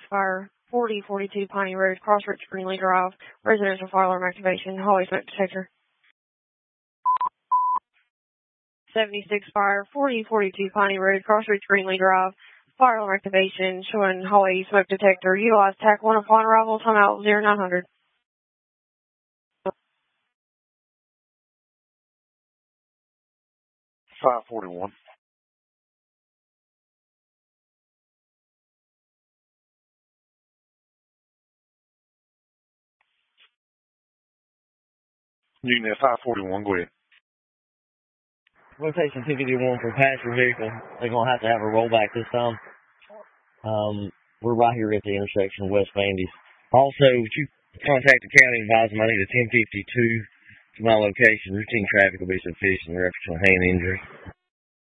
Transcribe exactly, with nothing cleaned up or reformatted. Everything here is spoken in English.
fire, forty forty-two Piney Road, Crossroads Greenlee Drive, residential fire alarm activation, hallway smoke detector. seventy-six fire, forty forty-two Piney Road, Crossroads Greenlee Drive, fire alarm activation, showing hallway smoke detector. Utilize T A C one upon arrival, timeout zero nine hundred. five forty-one. Unit five forty-one, go ahead. Rotation two fifty-one for passenger vehicle. They're going to have to have a rollback this time. Um, we're right here at the intersection of West Vandy's. Also, would you contact the county and advise them I need a ten fifty-two to my location. Routine traffic will be sufficient in reference to a hand injury.